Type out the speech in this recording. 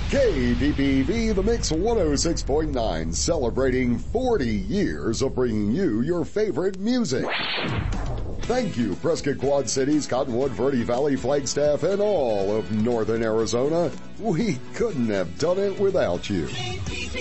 KDPV, The Mix 106.9, celebrating 40 years of bringing you your favorite music. Thank you, Prescott Quad Cities, Cottonwood, Verde Valley, Flagstaff, and all of northern Arizona. We couldn't have done it without you.